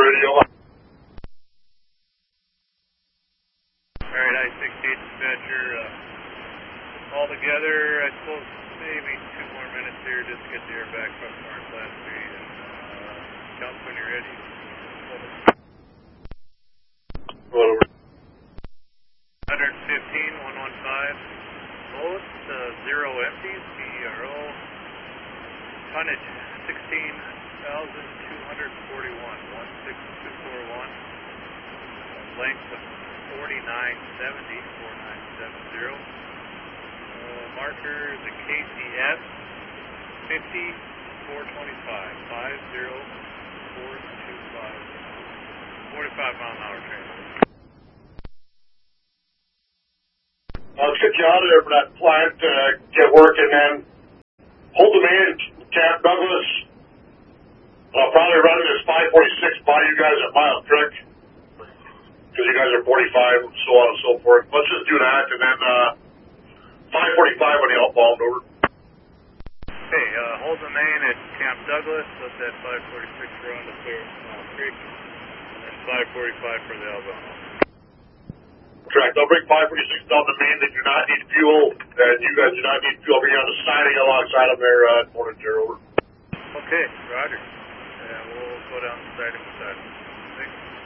radio. Alright, I-68 dispatcher, all together, I suppose maybe 2 more minutes here just to get the air back from our Class B, and count when you're ready. Whatever. 115, 115, lowest, 0 empties, PRO, tonnage 16,241, 16241, length of 4970, 4970, marker the KCS 50425, 50425, 45 mile an hour train. Let's get you out of there for that plant, get working, then hold the main, Camp Douglas. I'll probably run this 546 by you guys at Mile Creek, because you guys are 45, so on and so forth. Let's just do that, and then 545 on the outbound, over. Okay, hold the main at Camp Douglas, let that 546 run to clear Mile Creek, and then 545 for the outbound. Correct. I'll bring 546 down the main. They do not need fuel, and you guys do not need fuel. I'll be on the siding alongside them there at Morninger, over. Okay, roger. Yeah, we'll go down the siding beside them. Thanks.